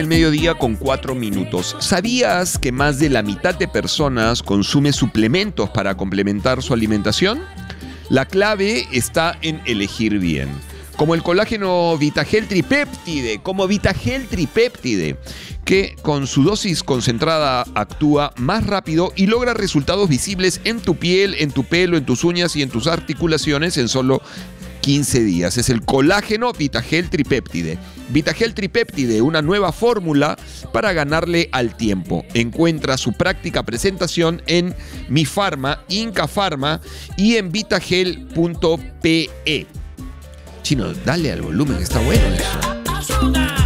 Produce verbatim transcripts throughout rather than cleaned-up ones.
El mediodía con cuatro minutos. ¿Sabías que más de la mitad de personas consume suplementos para complementar su alimentación? La clave está en elegir bien. Como el colágeno Vitagel Tripéptide, como Vitagel Tripéptide, que con su dosis concentrada actúa más rápido y logra resultados visibles en tu piel, en tu pelo, en tus uñas y en tus articulaciones en solo quince días. Es el colágeno Vitagel Tripéptide. Vitagel Tripéptide, una nueva fórmula para ganarle al tiempo. Encuentra su práctica presentación en Mi Farma, Inca Farma y en vitagel punto pe. Chino, dale al volumen, que está bueno eso.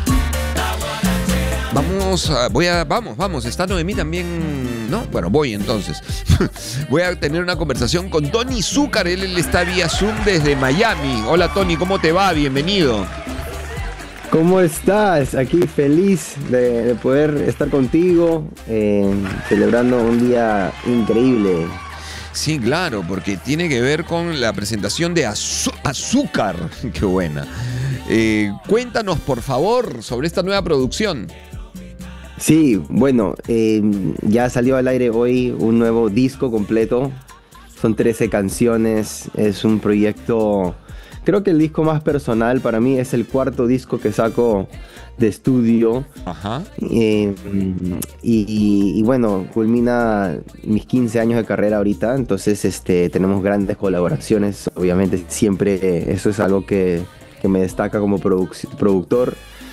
Vamos, a, voy a, vamos, vamos, está Noemí también, ¿no? Bueno, voy entonces. Voy a tener una conversación con Tony Zúcar, él, él está vía Zoom desde Miami. Hola Tony, ¿cómo te va? Bienvenido. ¿Cómo estás? Aquí feliz de, de poder estar contigo, eh, celebrando un día increíble. Sí, claro, porque tiene que ver con la presentación de Azú- Azúcar. Qué buena. Eh, cuéntanos, por favor, sobre esta nueva producción. Sí, bueno, eh, ya salió al aire hoy un nuevo disco completo. Son trece canciones, es un proyecto... Creo que el disco más personal para mí es el cuarto disco que saco de estudio. Ajá. Eh, y, y, y bueno, culmina mis quince años de carrera ahorita, entonces este, tenemos grandes colaboraciones. Obviamente siempre eh, eso es algo que, que me destaca como produc- productor.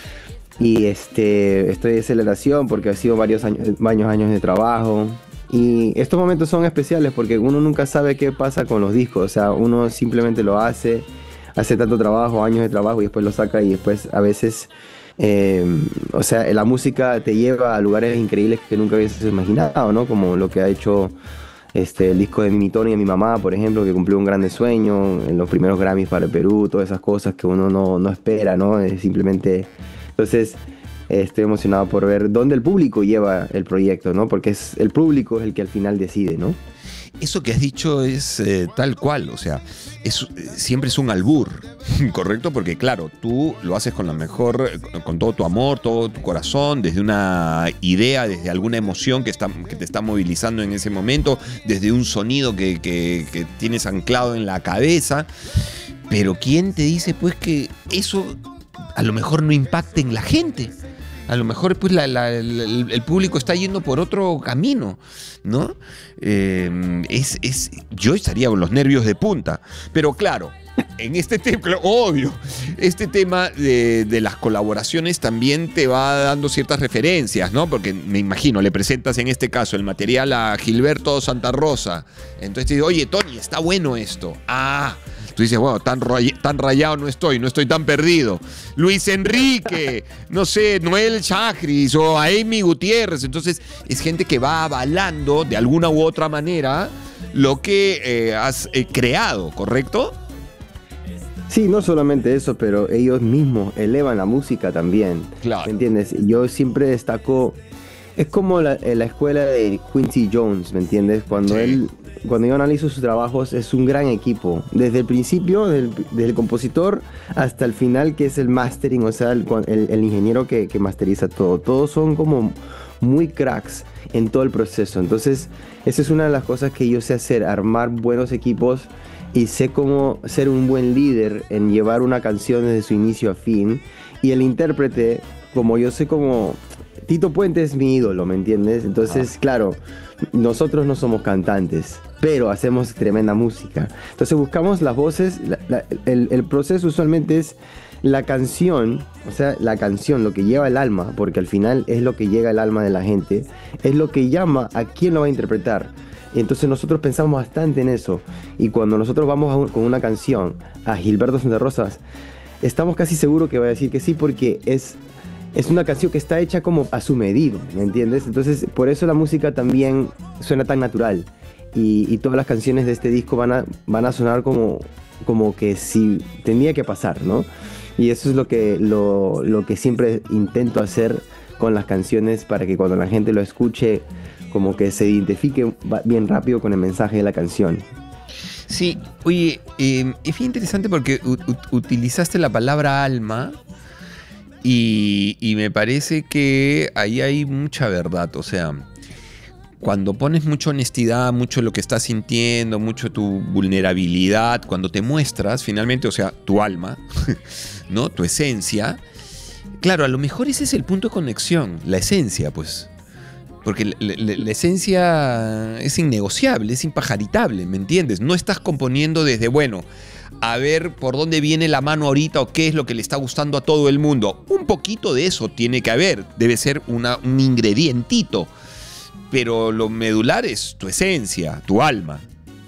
Y este, estoy de celebración porque ha sido varios años, varios años de trabajo. Y estos momentos son especiales porque uno nunca sabe qué pasa con los discos. O sea, uno simplemente lo hace, hace tanto trabajo, años de trabajo y después lo saca y después a veces... Eh, o sea, la música te lleva a lugares increíbles que nunca hubieses imaginado, ¿no? Como lo que ha hecho este, el disco de mi Tony y de mi mamá, por ejemplo, que cumplió un grande sueño en los primeros Grammys para el Perú, todas esas cosas que uno no, no espera, ¿no? Es simplemente... Entonces, eh, estoy emocionado por ver dónde el público lleva el proyecto, ¿no? Porque es el público es el que al final decide, ¿no? Eso que has dicho es eh, tal cual, o sea, es, eh, siempre es un albur, ¿correcto? Porque claro, tú lo haces con la mejor, con todo tu amor, todo tu corazón, desde una idea, desde alguna emoción que, está, que te está movilizando en ese momento, desde un sonido que, que, que tienes anclado en la cabeza, pero ¿quién te dice pues que eso a lo mejor no impacte en la gente? A lo mejor pues la, la, la, el público está yendo por otro camino, ¿no? Eh, es, es, yo estaría con los nervios de punta. Pero claro, en este tema, obvio, este tema de, de las colaboraciones también te va dando ciertas referencias, ¿no? Porque me imagino, le presentas en este caso el material a Gilberto Santa Rosa. Entonces te digo, oye, Tony, está bueno esto. Ah... Tú dices, bueno, tan, ray- tan rayado no estoy, no estoy tan perdido. Luis Enrique, no sé, Noel Chagris o a Amy Gutiérrez. Entonces, es gente que va avalando de alguna u otra manera lo que eh, has eh, creado, ¿correcto? Sí, no solamente eso, pero ellos mismos elevan la música también. Claro. ¿Me entiendes? Yo siempre destaco... Es como la, la escuela de Quincy Jones, ¿me entiendes? Cuando Sí. él... Cuando yo analizo sus trabajos, es un gran equipo. Desde el principio, del, desde el compositor hasta el final, que es el mastering, o sea, el, el, el ingeniero que, que masteriza todo. Todos son como muy cracks en todo el proceso. Entonces, esa es una de las cosas que yo sé hacer, armar buenos equipos y sé cómo ser un buen líder en llevar una canción desde su inicio a fin. Y el intérprete, como yo sé como... Tito Puente es mi ídolo, ¿me entiendes? Entonces, ah. claro, nosotros no somos cantantes, pero hacemos tremenda música. Entonces buscamos las voces, la, la, el, el proceso usualmente es la canción, o sea, la canción, lo que lleva el alma, porque al final es lo que llega al alma de la gente, es lo que llama a quién lo va a interpretar. Entonces nosotros pensamos bastante en eso. Y cuando nosotros vamos a un, con una canción a Gilberto Santa Rosa, estamos casi seguros que va a decir que sí, porque es... Es una canción que está hecha como a su medida, ¿me entiendes? Entonces, por eso la música también suena tan natural. Y, y todas las canciones de este disco van a, van a sonar como, como que si tenía que pasar, ¿no? Y eso es lo que, lo, lo que siempre intento hacer con las canciones para que cuando la gente lo escuche, como que se identifique bien rápido con el mensaje de la canción. Sí, oye, eh, es bien interesante porque u- u- utilizaste la palabra alma Y, y me parece que ahí hay mucha verdad, o sea, cuando pones mucha honestidad, mucho lo que estás sintiendo, mucho tu vulnerabilidad, cuando te muestras finalmente, o sea, tu alma, ¿no? Tu esencia, claro, a lo mejor ese es el punto de conexión, la esencia, pues. Porque la, la, la esencia es innegociable, es impajaritable, ¿me entiendes? No estás componiendo desde, bueno, a ver por dónde viene la mano ahorita o qué es lo que le está gustando a todo el mundo. Un poquito de eso tiene que haber, debe ser una, un ingredientito. Pero lo medular es tu esencia, tu alma.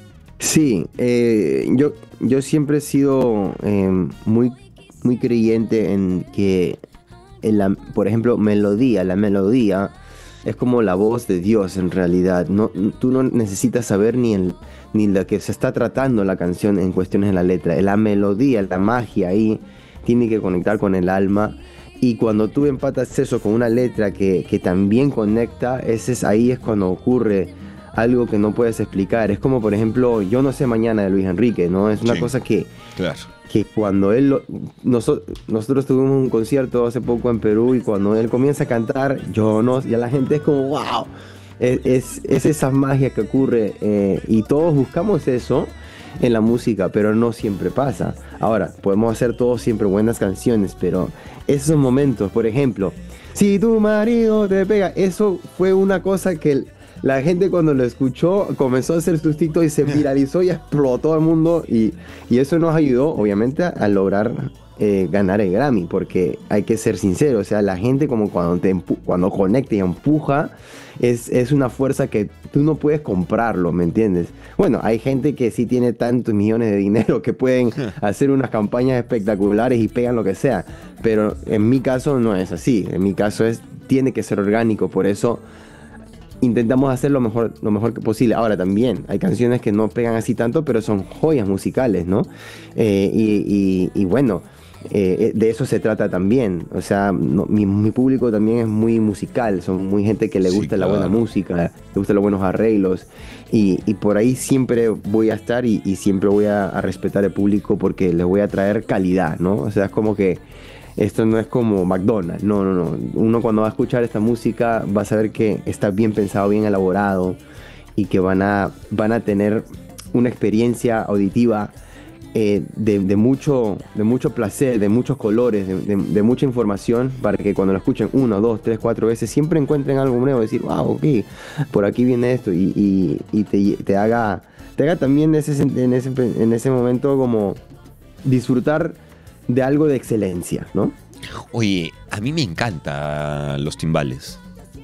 Sí, eh, yo, yo siempre he sido eh, muy, muy creyente en que, en la, por ejemplo, melodía, la melodía es como la voz de Dios en realidad. No, tú no necesitas saber ni, el, ni lo que se está tratando la canción en cuestiones de la letra. La melodía, la magia ahí tiene que conectar con el alma. Y cuando tú empatas eso con una letra que, que también conecta, ese es, ahí es cuando ocurre algo que no puedes explicar. Es como, por ejemplo, Yo no sé mañana de Luis Enrique, ¿no? Es una sí, cosa que, claro. que cuando él... Lo, nosotros, nosotros tuvimos un concierto hace poco en Perú y cuando él comienza a cantar, yo no... Ya la gente es como, wow. Es, es, es esa magia que ocurre eh, y todos buscamos eso en la música, pero no siempre pasa. Ahora, podemos hacer todos siempre buenas canciones, pero esos momentos, por ejemplo, si tu marido te pega, eso fue una cosa que la gente cuando lo escuchó comenzó a hacer sus TikTok y se viralizó y explotó al mundo y, y eso nos ayudó, obviamente, a, a lograr eh, ganar el Grammy, porque hay que ser sincero, o sea, la gente como cuando, te empu- cuando conecta y empuja, Es, es una fuerza que tú no puedes comprarlo, ¿me entiendes? Bueno, hay gente que sí tiene tantos millones de dinero que pueden hacer unas campañas espectaculares y pegan lo que sea, pero en mi caso no es así, en mi caso es, tiene que ser orgánico, por eso intentamos hacer lo mejor, lo mejor que posible. Ahora también, hay canciones que no pegan así tanto, pero son joyas musicales, ¿no? Eh, y, y, y bueno... Eh, de eso se trata también, o sea, no, mi, mi público también es muy musical, son muy gente que le gusta sí, claro. la buena música, le gustan los buenos arreglos y, y por ahí siempre voy a estar y, y siempre voy a, a respetar al público porque les voy a traer calidad, ¿no? O sea, es como que esto no es como McDonald's, no, no, no, uno cuando va a escuchar esta música va a saber que está bien pensado, bien elaborado y que van a, van a tener una experiencia auditiva Eh, de, de, mucho, de mucho placer, de muchos colores, de, de, de mucha información para que cuando lo escuchen una, dos, tres, cuatro veces siempre encuentren algo nuevo, decir, wow, ok, por aquí viene esto y, y, y te, te haga te haga también ese, en, ese, en ese momento como disfrutar de algo de excelencia, ¿no? Oye, a mí me encantan los timbales.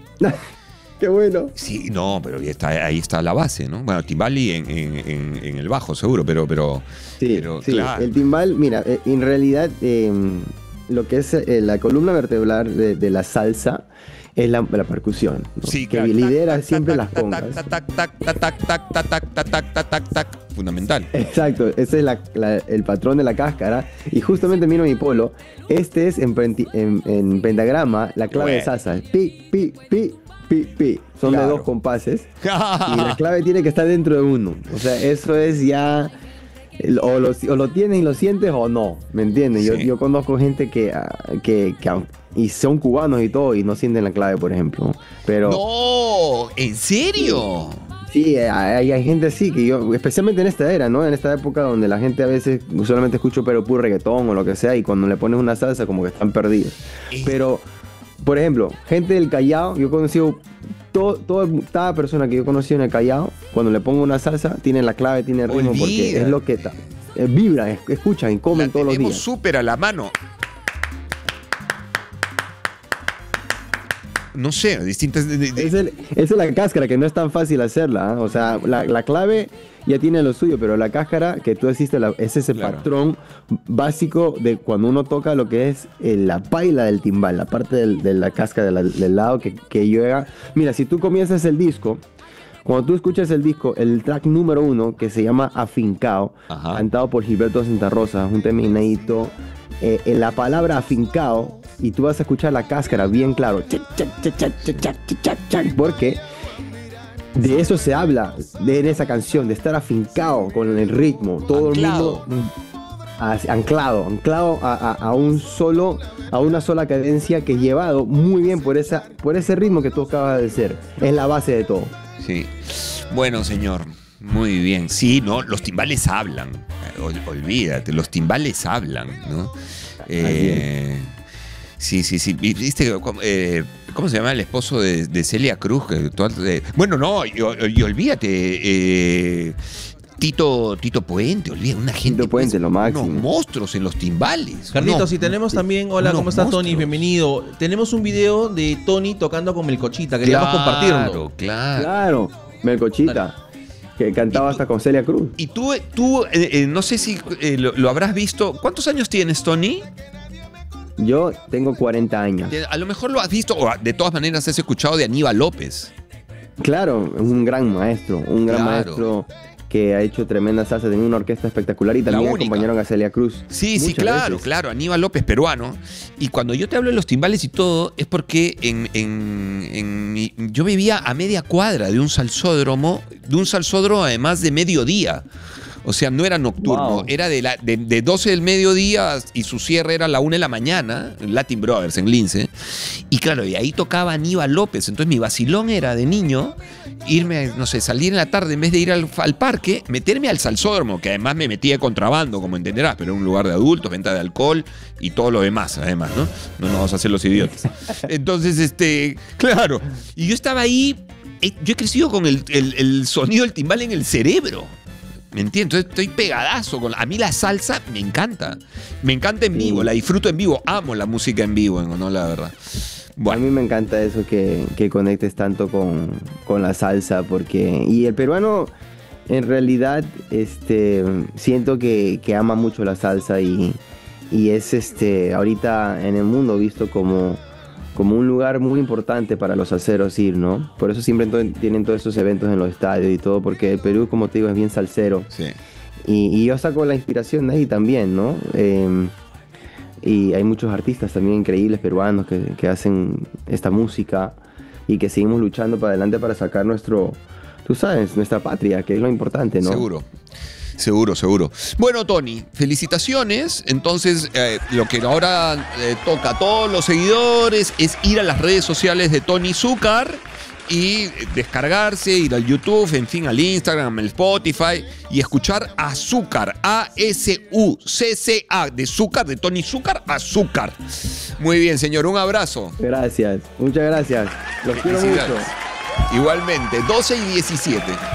Qué bueno. Sí, no, pero ahí está, ahí está la base, ¿no? Bueno, timbal y en, en, en, en el bajo, seguro, pero... pero sí, pero, sí. Claro. El timbal, mira, en realidad eh, lo que es eh, la columna vertebral de, de la salsa es la, la percusión, ¿no? Sí, que claro. lidera tac, siempre tac, las congas. Tac, tac, tac, tac, tac, tac, tac, tac, tac, tac, tac, tac, fundamental. Exacto, ese es la, la, el patrón de la cáscara. Y justamente miro mi polo. Este es en, en, en pentagrama, la clave bueno. de salsa. Pi, pi, pi. Pi, pi. Son claro. de dos compases y la clave tiene que estar dentro de uno. O sea, eso es ya o lo, o lo tienes y lo sientes o no, ¿me entiendes? Sí. Yo, yo conozco gente que, que, que y son cubanos y todo y no sienten la clave, por ejemplo. Pero no, ¿en serio? Sí, hay, hay gente así que yo, especialmente en esta era, ¿no? En esta época donde la gente a veces solamente escucha pero puro reggaetón o lo que sea y cuando le pones una salsa como que están perdidos. ¿Eh? Pero por ejemplo, gente del Callao, yo he conocido, todo, todo, toda persona que yo he conocido en el Callao, cuando le pongo una salsa, tiene la clave, tiene el ritmo, Olvida. Porque es lo que está. Eh, vibran, escuchan y comen la todos los días. Tenemos súper a la mano. No sé, distintas... De, de, de... Es el, esa es la cáscara, que no es tan fácil hacerla, ¿eh? O sea, la, la clave ya tiene lo suyo, pero la cáscara que tú hiciste, la, es ese claro. patrón básico de cuando uno toca lo que es eh, la paila del timbal, la parte del, de la cáscara de la, del lado que, que llega. Mira, si tú comienzas el disco, cuando tú escuchas el disco, el track número uno, que se llama Afincao, Ajá. cantado por Gilberto Santa Rosa, un tema inédito, eh, en la palabra afincao, y tú vas a escuchar la cáscara bien claro, porque de eso se habla de, en esa canción, de estar afincado con el ritmo, todo Anclado. El mundo así, anclado, anclado a, a, a un solo, a una sola cadencia que es llevado muy bien por esa, por ese ritmo que tú acabas de hacer. Es la base de todo. Sí. Bueno, señor. Muy bien. Sí, ¿no? Los timbales hablan. Ol- olvídate, los timbales hablan, ¿no? Eh, sí, sí, sí. Y, ¿Viste cómo, eh, cómo se llama el esposo de, de Celia Cruz? Que tú- eh, bueno, no, y, y olvídate. Eh, Tito, Tito Puente, olvídate, una gente. Tito Puente, pues, lo máximo. Unos monstruos en los timbales. Carlitos, unos- si tenemos también, hola, unos ¿cómo estás, Tony? monstruos. Bienvenido. Tenemos un video de Tony tocando con Melcochita, queríamos compartirlo. Claro, claro. Claro, Melcochita, que cantaba hasta con Celia Cruz. Y tú, tú eh, eh, no sé si eh, lo, lo habrás visto. ¿Cuántos años tienes, Tony? Yo tengo cuarenta años. A lo mejor lo has visto, o de todas maneras has escuchado de Aníbal López. Claro, es un gran maestro, un gran Claro. maestro que ha hecho tremenda salsa, tenía una orquesta espectacular y también única. acompañaron a Celia Cruz. Sí, sí, Muchas claro, veces. claro, Aníbal López, peruano. Y cuando yo te hablo de los timbales y todo, es porque en, en- en mi- yo vivía a media cuadra de un salsódromo, de un salsódromo además de mediodía. O sea, no era nocturno, Wow. era de, la, de, de doce del mediodía y su cierre era a la una de la mañana, en Latin Brothers, en Lince. Y claro, y ahí tocaba Aníbal López. Entonces mi vacilón era de niño irme, no sé, salir en la tarde en vez de ir al, al parque, meterme al salsódromo, que además me metía de contrabando, como entenderás, pero era un lugar de adultos, venta de alcohol y todo lo demás, además, ¿no? No nos vamos a hacer los idiotas. Entonces, este, claro, y yo estaba ahí, eh, yo he crecido con el, el- el sonido del timbal en el cerebro. ¿Me entiendes? Entonces estoy pegadazo. Con, a mí la salsa me encanta. Me encanta en vivo, Sí. la disfruto en vivo. Amo la música en vivo, ¿no? La verdad. A Bueno, mí me encanta eso que, que conectes tanto con, con la salsa, porque. Y el peruano, en realidad, este, siento que, que ama mucho la salsa y, y es este, ahorita en el mundo visto como, como un lugar muy importante para los salseros ir, ¿no? Por eso siempre to- tienen todos esos eventos en los estadios y todo, porque el Perú, como te digo, es bien salsero. sí. Y, y yo saco la inspiración de ahí también, ¿no? Eh, y hay muchos artistas también increíbles peruanos que, que hacen esta música y que seguimos luchando para adelante para sacar nuestro, tú sabes, nuestra patria, que es lo importante, ¿no? Seguro. Seguro, seguro. Bueno, Tony, felicitaciones. Entonces, eh, lo que ahora eh, toca a todos los seguidores es ir a las redes sociales de Tony Zúcar y descargarse, ir al YouTube, en fin, al Instagram, al Spotify y escuchar Azúcar, A S U C C A, de Zúcar, de Tony Zúcar, Azúcar. Muy bien, señor, un abrazo. Gracias, muchas gracias. Los quiero mucho. Felicidades. Igualmente, doce y diecisiete.